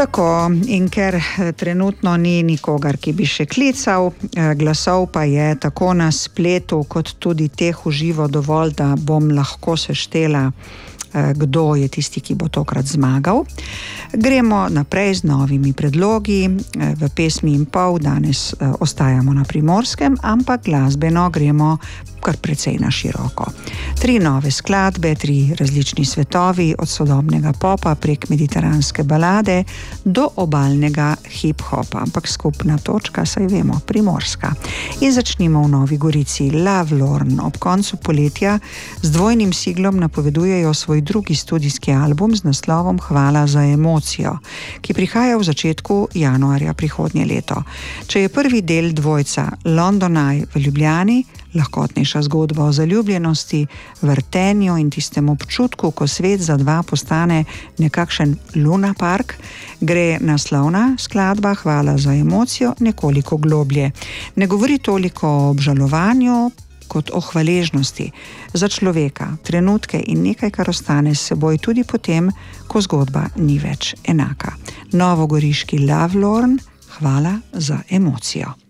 Tako, in ker trenutno ni nikogar, ki bi še klical, glasov pa je tako na spletu, kot tudi teh v živo dovolj, da bom lahko seštela, kdo je tisti, ki bo tokrat zmagal. Gremo naprej z novimi predlogi. V pesmi in pol danes ostajamo na Primorskem, ampak glasbeno gremo kar precej na široko. 3 nove skladbe, 3 različni svetovi, od sodobnega popa prek mediteranske balade do obalnega hip-hopa, ampak skupna točka, saj vemo, Primorska. In začnimo v Novi Gorici. Lovelorn ob koncu poletja z dvojnim siglom napovedujejo svoj drugi studijski album z naslovom Hvala za emocijo, ki prihaja v začetku januarja prihodnje leto. Če je prvi del dvojca London Eye v Ljubljani, lahkotnejša zgodba o zaljubljenosti, vrtenju in tistem občutku, ko svet za dva postane nekakšen Luna Park, gre naslovna skladba Hvala za emocijo nekoliko globlje. Ne govori toliko o obžalovanju, kot o hvaležnosti za človeka, trenutke in nekaj, kar ostane s seboj tudi potem, ko zgodba ni več enaka. Novogoriški Lovelorn, Hvala za emocijo.